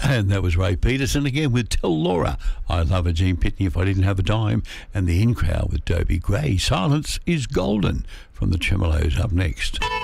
And that was Ray Peterson again with Tell Laura I Love Her, Gene Pitney, If I Didn't Have a Dime, and the In Crowd with Dobie Gray. Silence is Golden from the Tremolos up next.